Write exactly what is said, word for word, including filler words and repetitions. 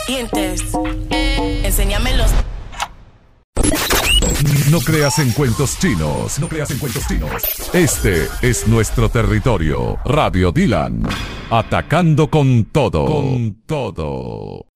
Dientes. Enséñamelos. No creas en cuentos chinos. No creas en cuentos chinos. Este es nuestro territorio. Radio Dylan. Atacando con todo. Con todo.